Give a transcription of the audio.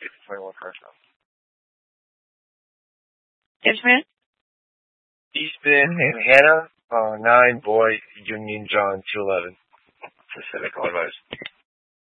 21 first round. Yes, ma'am? Eastman and Hannah, 9, boy, Union John, 211. Pacific, all advice.